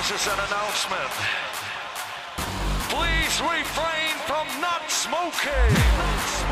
This is an announcement. Please refrain from not smoking.